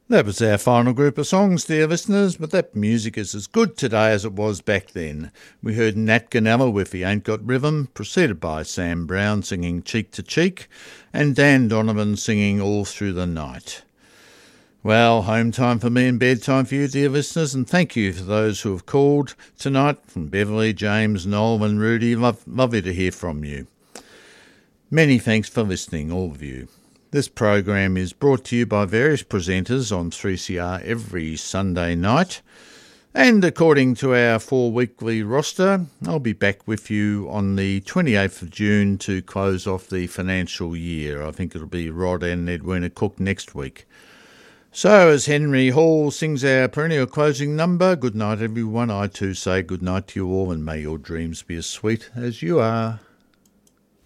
That was our final group of songs, dear listeners, but that music is as good today as it was back then. We heard Nat Ganella with He Ain't Got Rhythm, preceded by Sam Brown singing Cheek to Cheek, and Dan Donovan singing All Through the Night. Well, home time for me and bedtime for you, dear listeners, and thank you for those who have called tonight from Beverly, James, Noel and Rudy. Lovely to hear from you. Many thanks for listening, all of you. This program is brought to you by various presenters on 3CR every Sunday night. And according to our 4-weekly roster, I'll be back with you on the 28th of June to close off the financial year. I think it'll be Rod and Edwina Cook next week. So as Henry Hall sings our perennial closing number, good night everyone. I too say good night to you all, and may your dreams be as sweet as you are.